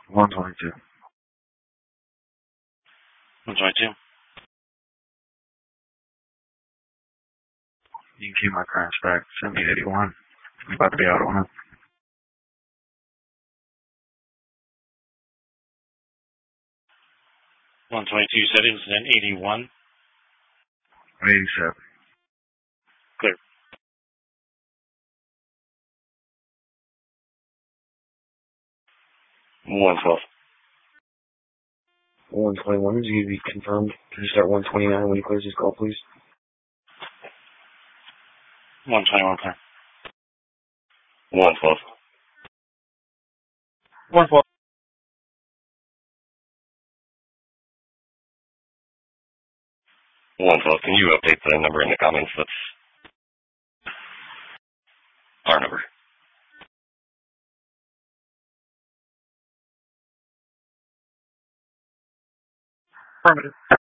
122. 122. You can keep my current spec. Send me 81. I'm about to be out on it. 122 settings and then 81. 87. Clear. 112. 121 is going to be confirmed. Can you start 129 when he clears his call, please? 121 clear. 112. 112. 112. Can you update the number in the comments? That's our number. Affirmative.